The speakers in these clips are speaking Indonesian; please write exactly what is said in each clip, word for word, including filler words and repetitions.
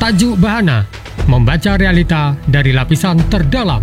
Tajuk Bahana, membaca realita dari lapisan terdalam.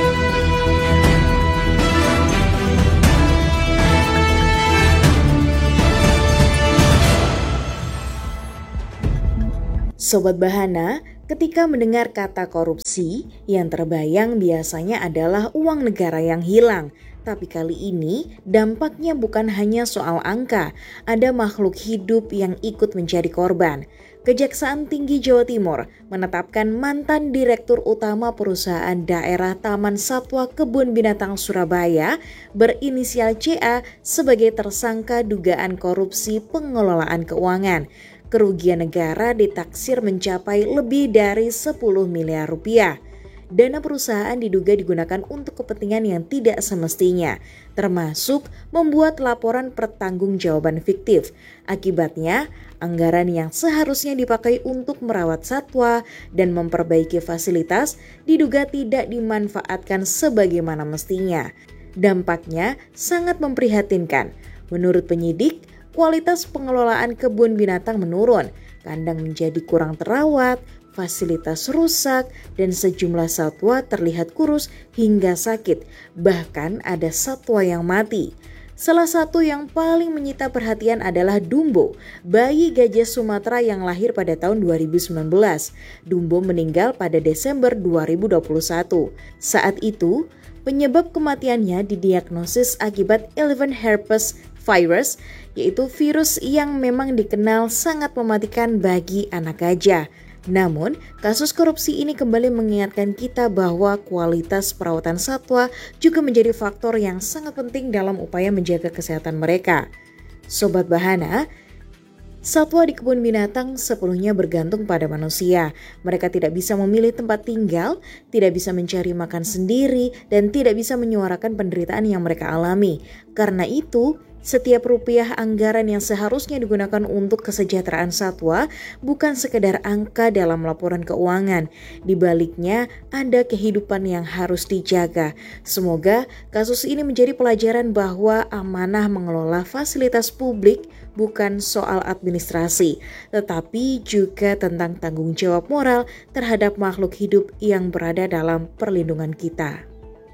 Sobat Bahana, ketika mendengar kata korupsi, yang terbayang biasanya adalah uang negara yang hilang. Tapi kali ini dampaknya bukan hanya soal angka, ada makhluk hidup yang ikut menjadi korban. Kejaksaan Tinggi Jawa Timur menetapkan mantan Direktur Utama Perusahaan Daerah Taman Satwa Kebun Binatang Surabaya berinisial C A sebagai tersangka dugaan korupsi pengelolaan keuangan. Kerugian negara ditaksir mencapai lebih dari sepuluh miliar rupiah. Dana perusahaan diduga digunakan untuk kepentingan yang tidak semestinya, termasuk membuat laporan pertanggungjawaban fiktif. Akibatnya, anggaran yang seharusnya dipakai untuk merawat satwa dan memperbaiki fasilitas diduga tidak dimanfaatkan sebagaimana mestinya. Dampaknya sangat memprihatinkan. Menurut penyidik, kualitas pengelolaan kebun binatang menurun, kandang menjadi kurang terawat, fasilitas rusak, dan sejumlah satwa terlihat kurus hingga sakit. Bahkan ada satwa yang mati. Salah satu yang paling menyita perhatian adalah Dumbo, bayi gajah Sumatera yang lahir pada tahun dua ribu sembilan belas. Dumbo meninggal pada Desember dua ribu dua puluh satu. Saat itu, penyebab kematiannya didiagnosis akibat elephant herpes virus, yaitu virus yang memang dikenal sangat mematikan bagi anak gajah. Namun, kasus korupsi ini kembali mengingatkan kita bahwa kualitas perawatan satwa juga menjadi faktor yang sangat penting dalam upaya menjaga kesehatan mereka. Sobat Bahana, satwa di kebun binatang sepenuhnya bergantung pada manusia. Mereka tidak bisa memilih tempat tinggal, tidak bisa mencari makan sendiri, dan tidak bisa menyuarakan penderitaan yang mereka alami. Karena itu, setiap rupiah anggaran yang seharusnya digunakan untuk kesejahteraan satwa bukan sekedar angka dalam laporan keuangan. Di baliknya ada kehidupan yang harus dijaga. Semoga kasus ini menjadi pelajaran bahwa amanah mengelola fasilitas publik bukan soal administrasi, tetapi juga tentang tanggung jawab moral terhadap makhluk hidup yang berada dalam perlindungan kita.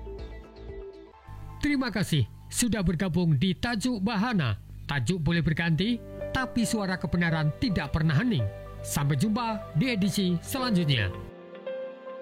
Terima kasih sudah bergabung di Tajuk Bahana. Tajuk boleh berganti, tapi suara kebenaran tidak pernah hening. Sampai jumpa di edisi selanjutnya.